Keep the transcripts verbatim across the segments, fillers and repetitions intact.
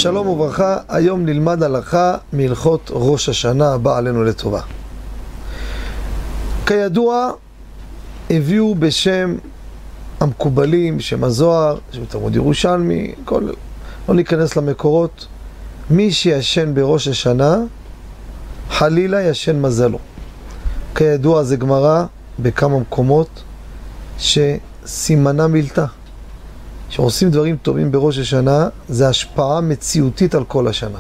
שלום וברכה, היום נלמד הלכה מהלכות ראש השנה הבא עלינו לטובה. כידוע, הביאו בשם המקובלים, בשם הזוהר, בשם תלמוד ירושלמי, כל... לא ניכנס למקורות, מי שישן בראש השנה, חלילה ישן מזלו. כידוע זה גמרא בכמה מקומות שסימנה מילתה. שעושים דברים טובים בראש השנה, זה השפעה מציאותית על כל השנה.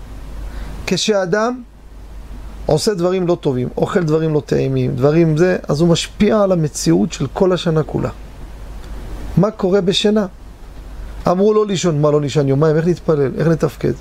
כשאדם עושה דברים לא טובים, אוכל דברים לא טעימים, דברים זה, אז הוא משפיע על המציאות של כל השנה כולה. מה קורה בשינה? אמרו לא לישון, מה לא לישון יומיים, איך נתפלל, איך נתפקד?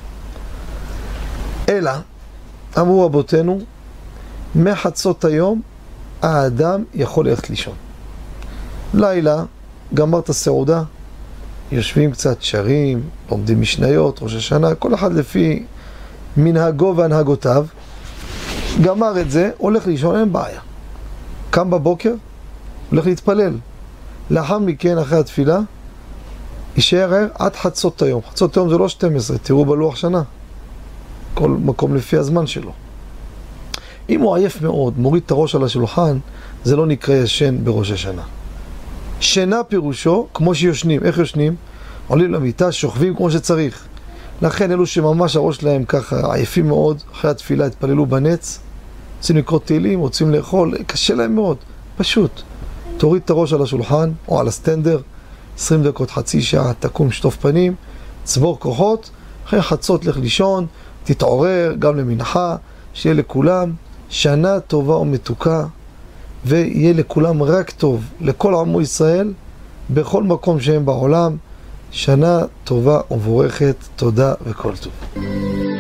אלא, אמרו רבותינו, מחצות היום, האדם יכול ללכת לישון. לילה, גמר את הסעודה, יושבים קצת שרים, לומדים משניות, ראש השנה, כל אחד לפי מנהגו והנהגותיו, גמר את זה, הולך לישון, אין בעיה. קם בבוקר, הולך להתפלל. לאחר מכן, אחרי התפילה, יישאר ער עד חצות היום. חצות היום זה לא שתים עשרה, תראו בלוח שנה. כל מקום לפי הזמן שלו. אם הוא עייף מאוד, מוריד את הראש על השולחן, זה לא נקרא ישן בראש השנה. שינה פירושו, כמו שיושנים. איך יושנים? עולים למיטה, שוכבים כמו שצריך. לכן אלו שממש הראש שלהם ככה עייפים מאוד, אחרי התפילה התפללו בנץ, רוצים לקרוא תהילים, רוצים לאכול, קשה להם מאוד. פשוט. תוריד את הראש על השולחן או על הסטנדר, עשרים דקות, חצי שעה, תקום שטוף פנים, צבור כוחות, אחרי חצות לך לישון, תתעורר גם למנחה, שיהיה לכולם שנה טובה ומתוקה, ויהיה לכולם רק טוב, לכל עמו ישראל, בכל מקום שהם בעולם, שנה טובה ומבורכת, תודה וכל טוב.